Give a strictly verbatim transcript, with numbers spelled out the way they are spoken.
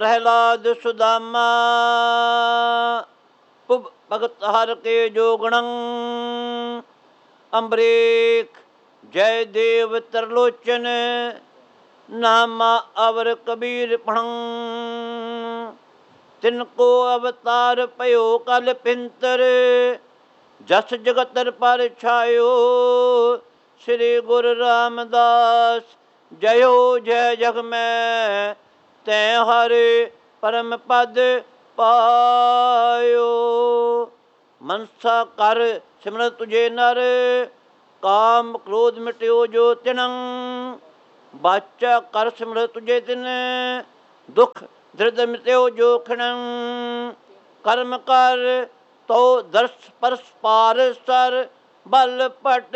प्रहलाद सुदामा पुब भगत हर के जोगणं अम्बरीक जय देव त्रिलोचन नामा अवर कबीर पढ़ं तिनको अवतार पयो कल पिंतर जस जगतर पर छायो श्री गुरु रामदास जयो जय जग में तै हरे परम पद पायो। मनसा कर सिमरत तुझे नर काम क्रोध मिट्यो जो तिनं बाचा कर सिमरत तुझे तिन दुख दृढ़ मिट्यो जो खिणं कर्म कर तो दर्श परस पार सर बल पट